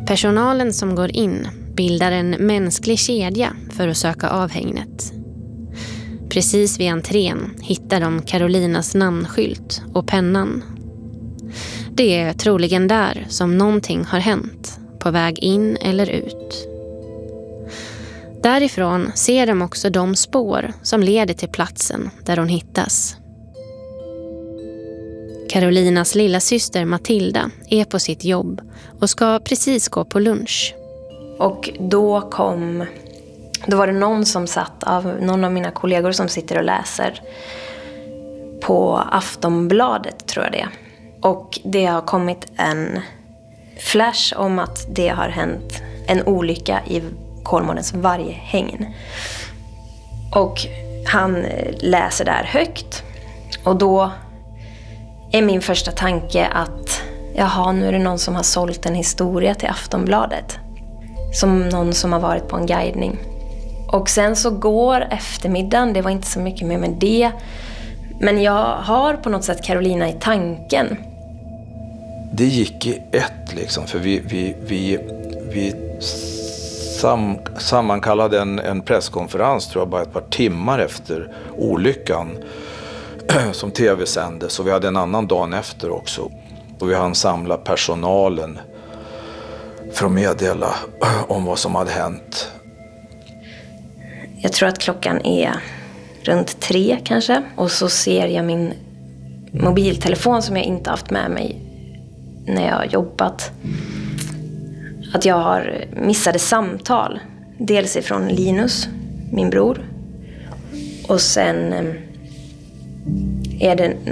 Personalen som går in bildar en mänsklig kedja för att söka avhägnet. Precis vid entrén hittar de Carolinas namnskylt och pennan. Det är troligen där som någonting har hänt, på väg in eller ut. Därifrån ser de också de spår som leder till platsen där hon hittas. Carolinas lilla syster Matilda är på sitt jobb och ska precis gå på lunch. Och då var det någon av mina kollegor som sitter och läser på Aftonbladet, tror jag det. Och det har kommit en flash om att det har hänt en olycka i Kolmårdens varghägn. Och han läser där högt. Och då är min första tanke att nu är det någon som har sålt en historia till Aftonbladet. Som någon som har varit på en guidning. Och sen så går eftermiddagen, det var inte så mycket mer med det. Men jag har på något sätt Carolina i tanken. Det gick i ett liksom, för vi sammankallade en presskonferens, tror jag, bara ett par timmar efter olyckan som tv-sändes. Så vi hade en annan dagen efter också. Och vi hann samla personalen för att meddela om vad som hade hänt. Jag tror att klockan är runt 3 kanske. Och så ser jag min mobiltelefon som jag inte haft med mig när jag har jobbat. Att jag har missade samtal. Dels ifrån Linus, min bror. Och sen är det